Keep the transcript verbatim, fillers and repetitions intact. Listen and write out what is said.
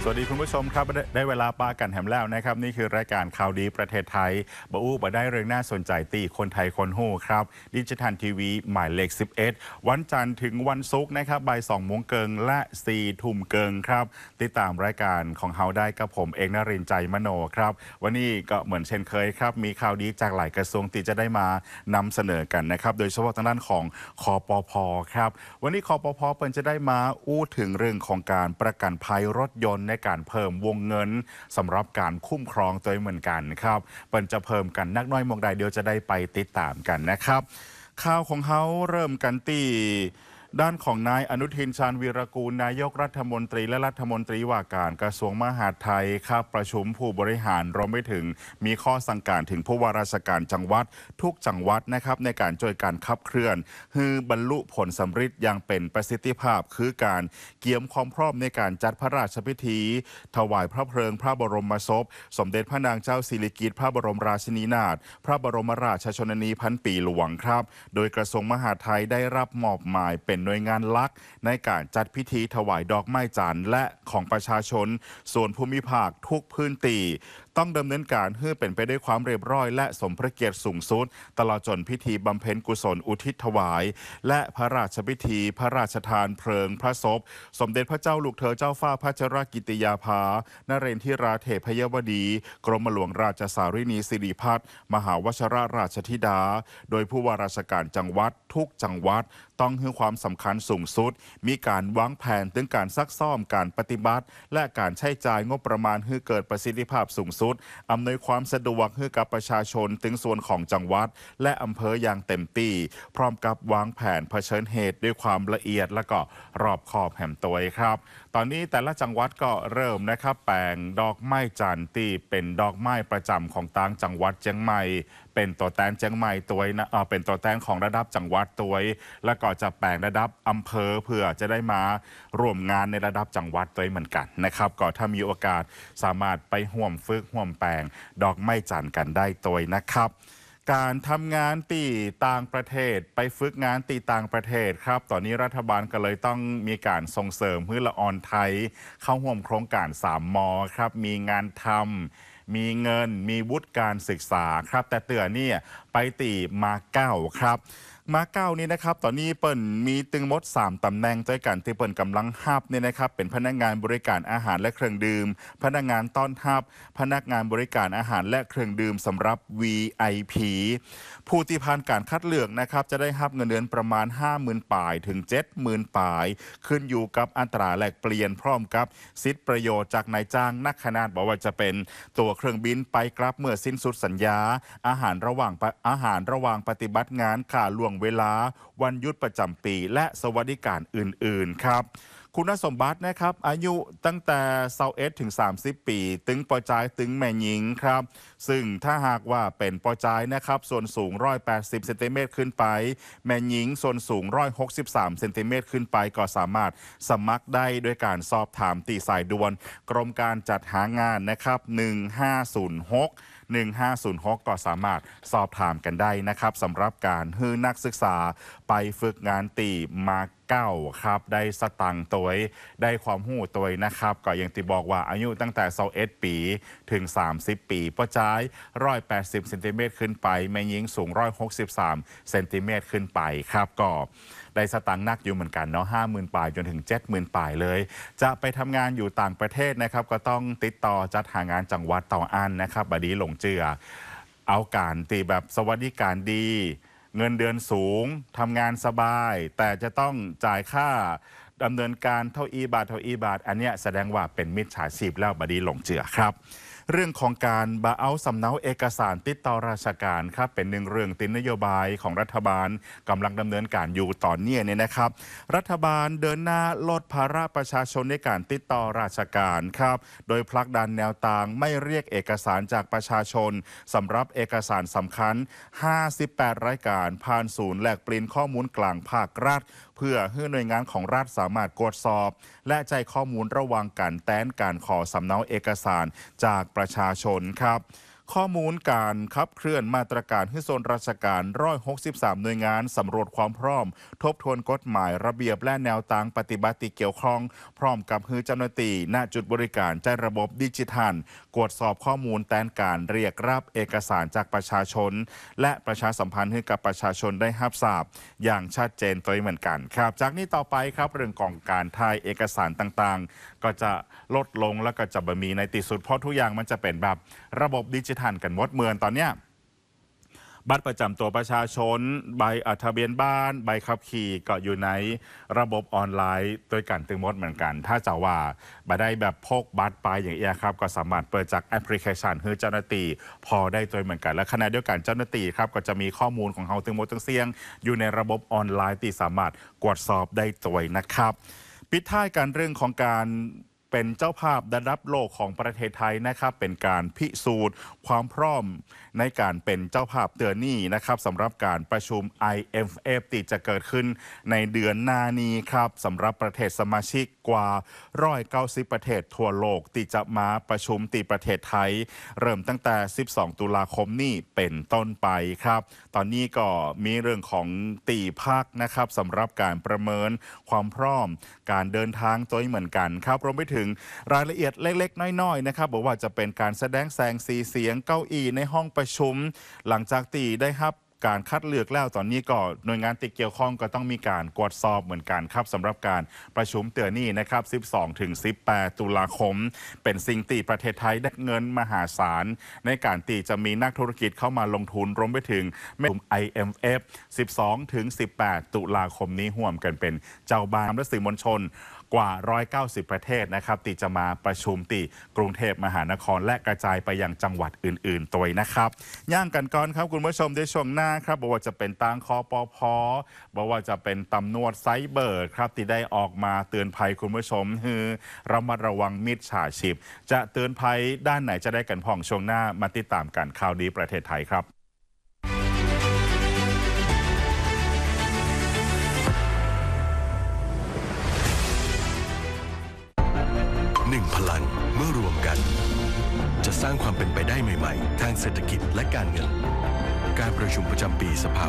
วัสดีคุณผู้ชมครับได้ได้เวลาปากันแหมแล้วนะครับนี่คือรายการข่าวดีประเทศไทยบอู้บได้เรื่องน่าสนใจตีคนไทยคนหูครับดิจิทัลทีวีหมายเลขสิบเอ็ดวันจันทร์ถึงวันศุกร์นะครับบ่ายสองโมงเกิงและสี่ทุ่มเกิงครับติดตามรายการของเฮาได้กับผมเอกนรินทร์ใจมโนครับวันนี้ก็เหมือนเช่นเคยครับมีข่าวดีจากหลายกระทรวงที่จะได้มานำเสนอกันนะครับโดยเฉพาะทางด้านของคอปพครับวันนี้คอปพเปิดจะได้มาอู้ถึงเรื่องของการประกันภัยรถยนต์ในการเพิ่มวงเงินสำหรับการคุ้มครองตัวเหมือนกันครับเปิดจะเพิ่มกันนักน้อยมองใดเดียวจะได้ไปติดตามกันนะครับข่าวของเขาเริ่มกันที่ด้านของนายอนุทินชาญวีรกูลนายกรัฐมนตรีและรัฐมนตรีว่าการกระทรวงมหาดไทยครับประชุมผู้บริหารรวมไปถึงมีข้อสั่งการถึงผู้ว่าราชการจังหวัดทุกจังหวัดนะครับในการช่วยการขับเคลื่อนฮือบรรลุผลสำฤทธิ์อย่างเป็นประสิทธิภาพคือการเกี่ยมความพร้อมในการจัดพระราชพิธี ถวายพระเพลิงพระบรมศพสมเด็จพระนางเจ้าสิริกิติ์พระบรมราชินีนาถพระบรมราชชนนีพันปีหลวงครับโดยกระทรวงมหาดไทยได้รับมอบหมายเป็นหน่วยงานหลักในการจัดพิธีถวายดอกไม้จันทร์และของประชาชนส่วนภูมิภาคทุกพื้นที่ต้องดำเนินการให้เป็นไปด้วยความเรียบร้อยและสมพระเกียรติสูงสุดตลอดจนพิธีบำเพ็ญกุศลอุทิศถวายและพระราชพิธีพระราชทานเพลิงพระศพสมเด็จพระเจ้าลูกเธอเจ้าฟ้าพัชรกิติยาภานเรนทิราเทพยวดีกรมหลวงราชสารินีสิริพัฒน์มหาวชรราชธิดาโดยผู้ว่าราชการจังหวัดทุกจังหวัดต้องให้ความสำคัญสูงสุดมีการวางแผนถึงการซักซ้อมการปฏิบัติและการใช้จ่ายงบประมาณให้เกิดประสิทธิภาพสูงสุดอำนวยความสะดวกให้กับประชาชนถึงส่วนของจังหวัดและอำเภออย่างเต็มที่พร้อมกับวางแผนเผชิญเหตุด้วยความละเอียดและก็รอบคอบแหมตัวครับตอนนี้แต่ละจังหวัดก็เริ่มนะครับแปลงดอกไม้จันทร์ที่เป็นดอกไม้ประจำของต่างจังหวัดเชียงใหม่เป็นตัวแทนเชียงใหม่ตัวนะเออเป็นตัวแทนของระดับจังหวัดตัวแล้วก็จะแปลงระดับอำเภอเพื่อจะได้มาร่วมงานในระดับจังหวัดตัวเหมือนกันนะครับก็ถ้ามีโอกาสสามารถไปห่วมฝึกห่วมแปลงดอกไม้จันทร์กันได้ตัวนะครับการทำงานตีต่างประเทศไปฝึกงานตีต่างประเทศครับตอนนี้รัฐบาลก็เลยต้องมีการส่งเสริมเพื่อละออนไทยเข้าร่วมโครงการสามมอครับมีงานทำมีเงินมีวุฒิการศึกษาครับแต่เตือนนี่ไปตีมาเก้าครับมาเก้านี่นะครับตอนนี้เปิ่นมีตึงมดสามตำแหน่งด้วยกันที่เปิ่นกำลังฮับเนี่ยนะครับเป็นพนักงานบริการอาหารและเครื่องดื่มพนักงานต้อนรับพนักงานบริการอาหารและเครื่องดื่มสำหรับ วี ไอ พี ผู้ที่ผ่านการคัดเลือกนะครับจะได้รับเงินเดือนประมาณ ห้าหมื่น ปลายถึง เจ็ดหมื่น ปลายขึ้นอยู่กับอัตราแลกเปลี่ยนพร้อมกับสิทธิประโยชน์จากนายจ้างนักขนาดบอกว่าจะเป็นตัวเครื่องบินไปกลับเมื่อสิ้นสุดสัญญาอาหารระหว่างอาหารระหว่างปฏิบัติงานค่าล่วงเวลาวันหยุดประจำปีและสวัสดิการอื่นๆครับคุณสมบัตินะครับอายุตั้งแต่ยี่สิบเอ็ดถึงสามสิบปีตึงปอจายตึงแม่หญิงครับซึ่งถ้าหากว่าเป็นปอจายนะครับส่วนสูงหนึ่งร้อยแปดสิบเซนติเมตรขึ้นไปแม่หญิงส่วนสูงหนึ่งร้อยหกสิบสามเซนติเมตรขึ้นไปก็สามารถสมัครได้ด้วยการสอบถามตีสายด่วนกรมการจัดหางานนะครับหนึ่งห้าศูนย์หกหนึ่งห้าศูนย์หกก็สามารถสอบถามกันได้นะครับสำหรับการให้นักศึกษาไปฝึกงานตีมาเก้าครับได้สตังค์ตัวได้ความหู้ตัวนะครับก็อย่างที่บอกว่าอายุตั้งแต่ยี่สิบเอ็ดปีถึงสามสิบปีป้าจ้ายหนึ่งร้อยแปดสิบเซนติเมตรขึ้นไปแม่หญิงสูงหนึ่งร้อยหกสิบสามเซนติเมตรขึ้นไปครับก็ได้สตังค์นักอยู่เหมือนกันเนาะห้าหมื่นปลายจนถึงเจ็ดหมื่นปลายเลยจะไปทำงานอยู่ต่างประเทศนะครับก็ต้องติดต่อจัดหางานจังหวัดต่ออันนะครับบดีหลงเจือเอาการตีแบบสวัสดิการดีเงินเดือนสูงทำงานสบายแต่จะต้องจ่ายค่าดำเนินการเท่าอีบาทเท่าอีบาทอันเนี้ยแสดงว่าเป็นมิจฉาชีพแล้วบดีหลงเจือครับเรื่องของการบาเอาสำเนาเอกสารติดต่อราชการครับเป็นหนึ่งเรื่องติดนโยบายของรัฐบาลกำลังดำเนินการอยู่ตอนนี้เนี่ยนะครับรัฐบาลเดินหน้าลดภาระประชาชนในการติดต่อราชการครับโดยผลักดันแนวทางไม่เรียกเอกสารจากประชาชนสำหรับเอกสารสำคัญห้าสิบแปดรายการผ่านศูนย์แลกเปลี่ยนข้อมูลกลางภาครัฐเพื่อให้หน่วยงานของรัฐสามารถตรวจสอบและใจข้อมูลระหว่างการแต้นการขอสำเนาเอกสารจากประชาชนครับข้อมูลการขับเคลื่อนมาตรการให้โซนราชการหนึ่งร้อยหกสิบสามหน่วยงานสำรวจความพร้อมทบทวนกฎหมายระเบียบและแนวทางปฏิบัติที่เกี่ยวข้องพร้อมกับฮือเจ้าหน้าที่ณจุดบริการใจระบบดิจิทัลกวดสอบข้อมูลแทนการเรียกรับเอกสารจากประชาชนและประชาสัมพันธ์ให้กับประชาชนได้รับทราบอย่างชัดเจนตัวเหมือนกันครับจากนี้ต่อไปครับเรื่องของการถ่ายเอกสารต่างๆก็จะลดลงแล้วก็จะบมีในที่สุดเพราะทุกอย่างมันจะเป็นแบบระบบดิจิทัลกันหมดเมืองตอนเนี้ยบัตรประจำตัวประชาชนใบทะเบียนบ้านใบขับขี่ก็อยู่ในระบบออนไลน์โดยกันตึงหมดเหมือนกันถ้าจะว่าบัได้แบบพกบัตรไปอย่างเงี้ยครับก็สามารถเปิดจากแอปพลิเคชันให้เจ้าหน้าที่พอได้ตัวเหมือนกันและขณะเดียวกันเจ้าหน้าที่ครับก็จะมีข้อมูลของเฮาตึงหมดตึงเสียงอยู่ในระบบออนไลน์ที่สามารถกวดสอบได้ตัวนะครับปิดท้ายกันเรื่องของการเป็นเจ้าภาพระดับโลกของประเทศไทยนะครับเป็นการพิสูจน์ความพร้อมในการเป็นเจ้าภาพเดือนนี้นะครับสำหรับการประชุม ไอ เอ็ม เอฟ ที่จะเกิดขึ้นในเดือนหน้านี้ครับสำหรับประเทศสมาชิกกว่าหนึ่งร้อยเก้าสิบประเทศทั่วโลกที่จะมาประชุมที่ประเทศไทยเริ่มตั้งแต่สิบสองตุลาคมนี้เป็นต้นไปครับตอนนี้ก็มีเรื่องของตีพักนะครับสำหรับการประเมินความพร้อมการเดินทางตัวเหมือนกันครับรวมไปถึงรายละเอียดเล็กๆน้อยๆนะครับบอกว่าจะเป็นการแสดงแสงสีเสียงเก้าอี้ในห้องประชุมหลังจากตีได้รับการคัดเลือกแล้วตอนนี้ก็หน่วยงานที่เกี่ยวข้องก็ต้องมีการกวดสอบเหมือนกันครับสำหรับการประชุมเตือนนี้นะครับสิบสองถึงสิบแปดตุลาคมเป็นสิ่งที่ประเทศไทยได้เงินมหาศาลในการตีจะมีนักธุรกิจเข้ามาลงทุนรวมไปถึงกลุ่ม ไอ เอ็ม เอฟ สิบสองถึงสิบแปดตุลาคมนี้ห่วมกันเป็นเจ้าบ้านและสื่อมวลชนกว่าหนึ่งร้อยเก้าสิบประเทศนะครับที่จะมาประชุมที่กรุงเทพมหานครและกระจายไปยังจังหวัดอื่นๆตัวนะครับย่างกันก่อนครับคุณผู้ชมในช่วงหน้าครับบอกว่าจะเป็นตังคอปพบอกว่าจะเป็นตำรวจไซเบอร์ครับที่ได้ออกมาเตือนภัยคุณผู้ชมคือระมัดระวังมิจฉาชีพจะเตือนภัยด้านไหนจะได้กันพ่องช่วงหน้ามาติดตามกันข่าวดีประเทศไทยครับหนึ่งพลังเมื่อรวมกันจะสร้างความเป็นไปได้ใหม่ๆทางเศรษฐกิจและการเงินการประชุมประจำปีสภา